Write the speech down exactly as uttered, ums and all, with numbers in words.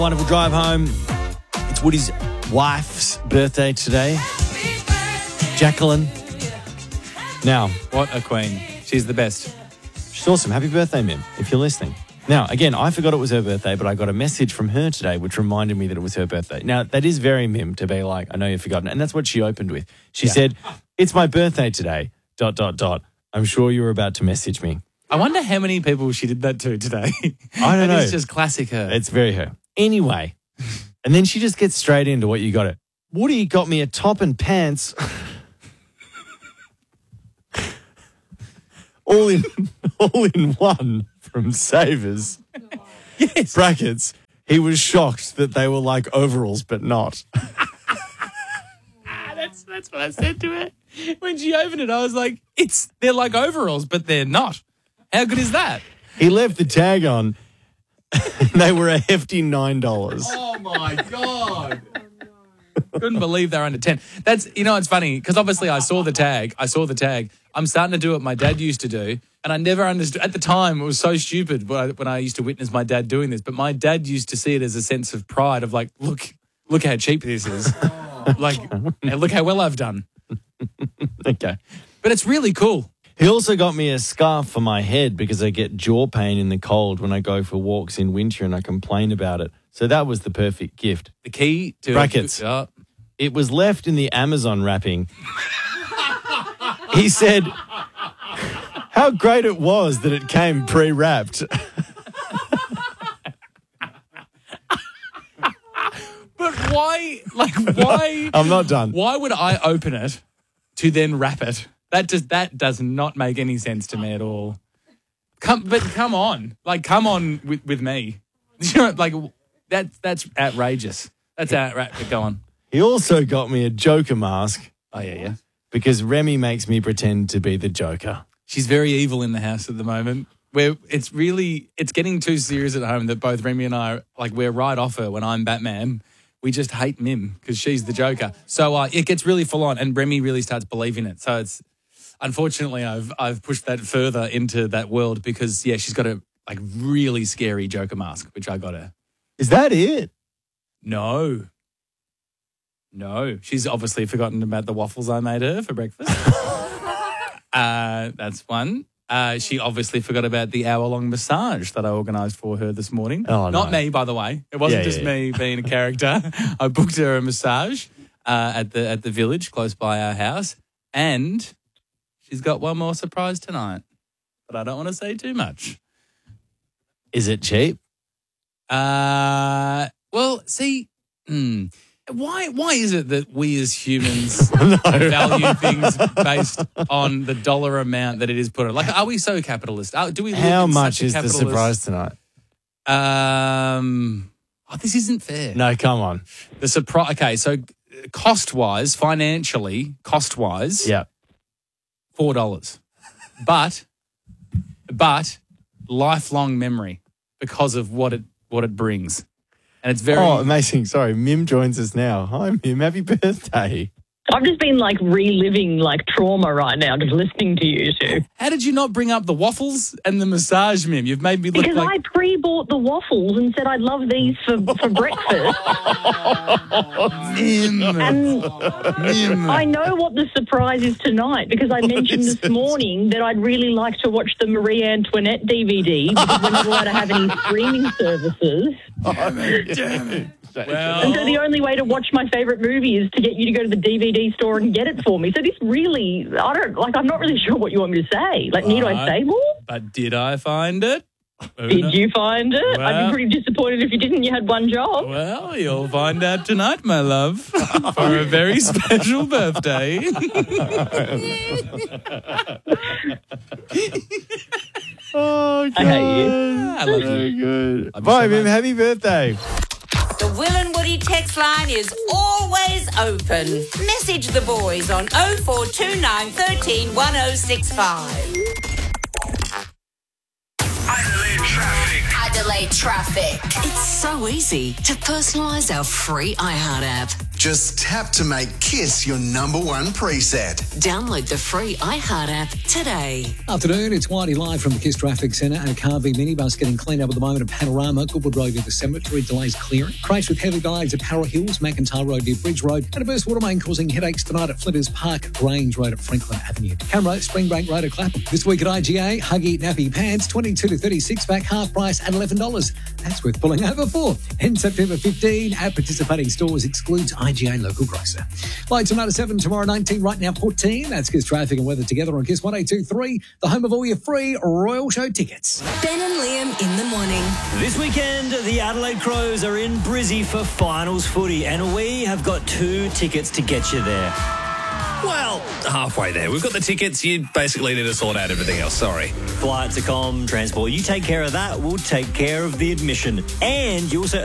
Wonderful drive home. It's Woody's wife's birthday today, Jacqueline. Now, what a queen. She's the best. She's awesome. Happy birthday, Mim, if you're listening. Now, again, I forgot it was her birthday, but I got a message from her today which reminded me that it was her birthday. Now, that is very Mim to be like, I know you've forgotten. And that's what she opened with. She yeah. said, it's my birthday today, dot, dot, dot. I'm sure you were about to message me. I wonder how many people she did that to today. I don't know. It's just classic her. It's very her. Anyway, and then she just gets straight into what you got it. Woody got me a top and pants. all in all in one from Savers. Yes. Brackets. He was shocked that they were like overalls, but not. that's that's what I said to her. When she opened it, I was like, it's they're like overalls, but they're not. How good is that? He left the tag on. They were a hefty nine dollars. Oh, my God. Couldn't believe they're under ten. That's, you know, it's funny because obviously I saw the tag. I saw the tag. I'm starting to do what my dad used to do. And I never understood. At the time, it was so stupid when I, when I used to witness my dad doing this. But my dad used to see it as a sense of pride of like, look, look how cheap this is. Oh. Like, hey, look how well I've done. Okay. But it's really cool. He also got me a scarf for my head because I get jaw pain in the cold when I go for walks in winter and I complain about it. So that was the perfect gift. The key to... Brackets. Uh, it was left in the Amazon wrapping. He said how great it was that it came pre-wrapped. But why, like, why... I'm not done. Why would I open it to then wrap it? That just that does not make any sense to me at all. Come, but come on, like come on with, with me. You know, like that that's outrageous. That's outrageous. Go on. He also got me a Joker mask. Oh yeah, yeah. Because Remy makes me pretend to be the Joker. She's very evil in the house at the moment. Where it's really it's getting too serious at home that both Remy and I like we're right off her when I'm Batman. We just hate Mim because she's the Joker. So uh, it gets really full on, and Remy really starts believing it. So it's. Unfortunately, I've I've pushed that further into that world because, yeah, she's got a like really scary Joker mask, which I got her. Is that it? No. No. She's obviously forgotten about the waffles I made her for breakfast. uh, that's one. Uh, she obviously forgot about the hour-long massage that I organised for her this morning. Oh, Not no. me, by the way. It wasn't Yeah, just yeah, me yeah. being a character. I booked her a massage uh, at the at the village close by our house, and... she's got one more surprise tonight, but I don't want to say too much. Is it cheap? Uh, well, see, hmm, why why is it that we as humans No. value things based on the dollar amount that it is put on? Like, are we so capitalist? Are, do we? Live How in much such a is the capitalist- surprise tonight? Um, oh, this isn't fair. No, come on. The surprise. Okay, so cost wise, financially, cost wise, Yeah. four dollars, but but lifelong memory because of what it what it brings, and it's very Oh, amazing. Sorry, Mim joins us now. Hi, Mim. Happy birthday. I've just been like reliving like trauma right now, just listening to you two. How did you not bring up the waffles and the massage, Mim? You've made me look Because like... I pre-bought the waffles and said I'd love these for, for breakfast. Mim. And Mim. I know what the surprise is tonight because I mentioned is this it? morning that I'd really like to watch the Marie Antoinette D V D because we're not allowed to have any streaming services. Damn it. Well, And so the only way to watch my favourite movie is to get you to go to the D V D store and get it for me. So this really, I don't, like, I'm not really sure what you want me to say. Like, need I say more? but did I find it? Did you find it? I'd Well- be pretty disappointed if you didn't. You had one job. Well, you'll find out tonight, my love, for a very special birthday. Oh, God. I hate you. I love So you. good. Love you Bye, so Mim. much. Happy birthday. The Will and Woody text line is always open. Message the boys on oh four two nine, one three, one oh six five. Adelaide traffic. Adelaide traffic. It's so easy to personalise our free iHeart app. Just tap to make Kiss your number one preset. Download the free iHeart app today. Afternoon, it's Whitey live from the Kiss Traffic Centre, and a car v minibus getting cleaned up at the moment at Panorama, Goodwood Road near the cemetery, delays clearing. Crash with heavy delays at Para Hills, McIntyre Road near Bridge Road, and a burst water main causing headaches tonight at Flinders Park, Grange Road at Franklin Avenue. Camera, Springbank Road at Clapham. This week at I G A, Huggy Nappy Pants, twenty-two to thirty-six pack, half price at eleven dollars. That's worth pulling over for. And September fifteenth at participating stores, excludes I G A local grocer. Lights tonight at seven, tomorrow nineteen, right now fourteen. That's Kiss Traffic and Weather together on Kiss one eight two three, the home of all your free Royal Show tickets. Ben and Liam in the morning. This weekend, the Adelaide Crows are in Brizzy for finals footy, and we have got two tickets to get you there. Well, halfway there. We've got the tickets. You basically need to sort out everything else. Sorry. Flights, accom, transport. You take care of that. We'll take care of the admission. And you also